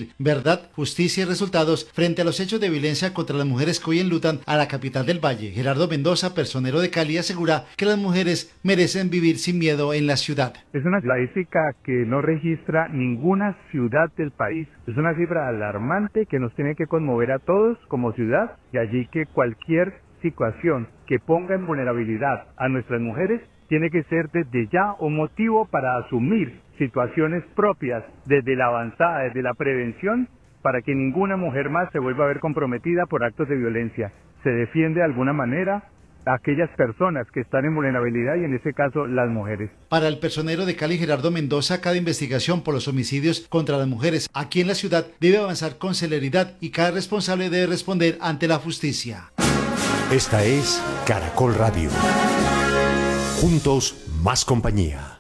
Civil, verdad, justicia y resultados frente a los hechos de violencia contra las mujeres que hoy enlutan a la capital del Valle. Gerardo Mendoza, personero de Cali, asegura que las mujeres merecen vivir sin miedo en la ciudad. Es una estadística que no registra ninguna ciudad del país. Es una cifra alarmante que nos tiene que conmover a todos como ciudad, y allí que cualquier situación que ponga en vulnerabilidad a nuestras mujeres tiene que ser desde ya un motivo para asumir situaciones propias desde la avanzada, desde la prevención, para que ninguna mujer más se vuelva a ver comprometida por actos de violencia. Se defiende de alguna manera a aquellas personas que están en vulnerabilidad y en este caso las mujeres. Para el personero de Cali, Gerardo Mendoza, cada investigación por los homicidios contra las mujeres aquí en la ciudad debe avanzar con celeridad y cada responsable debe responder ante la justicia. Esta es Caracol Radio. Juntos, más compañía.